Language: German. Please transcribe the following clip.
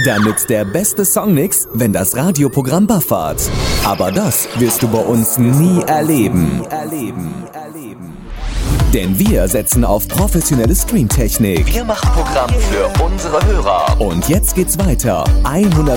Dann nützt der beste Song nix, wenn das Radioprogramm buffert. Aber das wirst du bei uns nie erleben. Denn wir setzen auf professionelle Streamtechnik. Wir machen Programm für unsere Hörer. Und jetzt geht's weiter. 100%